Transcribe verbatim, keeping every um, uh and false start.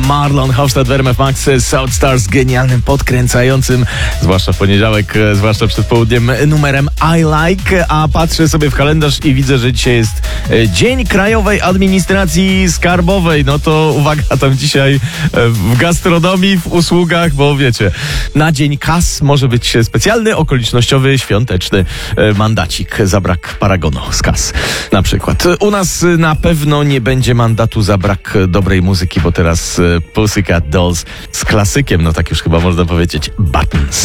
Marlon Hofstad w R M F Max, South Star z genialnym, podkręcającym, zwłaszcza w poniedziałek, zwłaszcza przed południem, numerem I Like, a patrzę sobie w kalendarz i widzę, że dzisiaj jest Dzień Krajowej Administracji Skarbowej. No to uwaga, tam dzisiaj w gastronomii, w usługach, bo wiecie, na Dzień Kas może być specjalny, okolicznościowy, świąteczny mandacik za brak paragonu z kas na przykład. U nas na pewno nie będzie mandatu za brak dobrej muzyki, bo teraz Pussycat Dolls z klasykiem, no tak już chyba można powiedzieć, Buttons.